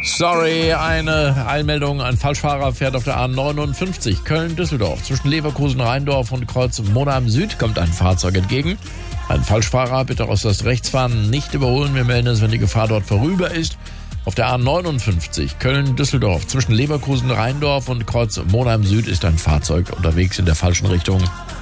Sorry, eine Eilmeldung. Ein Falschfahrer fährt auf der A59 Köln-Düsseldorf. Zwischen Leverkusen-Rheindorf und Kreuz Monheim Süd kommt ein Fahrzeug entgegen. Ein Falschfahrer, bitte aus das Rechtsfahren nicht überholen. Wir melden es, wenn die Gefahr dort vorüber ist. Auf der A59 Köln-Düsseldorf zwischen Leverkusen-Rheindorf und Kreuz Monheim Süd ist ein Fahrzeug unterwegs in der falschen Richtung.